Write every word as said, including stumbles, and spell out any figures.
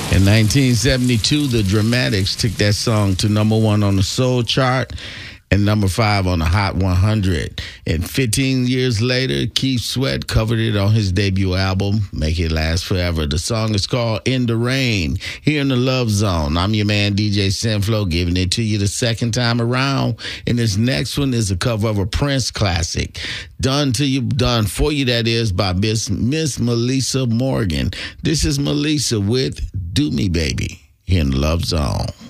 In nineteen seventy-two, the Dramatics took that song to number one on the soul chart and number five on the Hot one hundred. And fifteen years later, Keith Sweat covered it on his debut album, Make It Last Forever. The song is called In the Rain, here in the Love Zone. I'm your man, D J Sinflow, giving it to you the second time around. And this next one is a cover of a Prince classic. Done to you, done for you, that is, by Miss, Miss Melissa Morgan. This is Melissa with Do Me Baby, here in the Love Zone.